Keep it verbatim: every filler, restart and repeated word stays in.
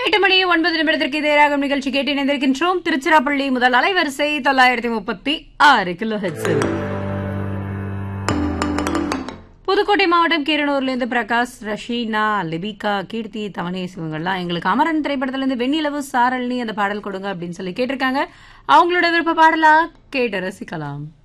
எட்டு மணி ஒன்பது நிமிடத்திற்கு இதேராகும் நிகழ்ச்சி கேட்டு இணைந்திருக்கின்றோம். திருச்சிராப்பள்ளி முதல் அலைவரிசை தொள்ளாயிரத்தி முப்பத்தி ஆறு கிலோ ஹெட்ஸில். புதுக்கோட்டை மாவட்டம் கீரனூர்லேருந்து பிரகாஷ், ரஷீனா, லிபிகா, கீர்த்தி, தவனேஸ் இவங்கெல்லாம் எங்களுக்கு அமரன் திரைப்படத்துல இருந்து வெண்ணிலவு சாரல்னி அந்த பாடல் கொடுங்க அப்படின்னு சொல்லி கேட்டிருக்காங்க. அவங்களோட விருப்ப பாடலா கேட்டு ரசிக்கலாம்.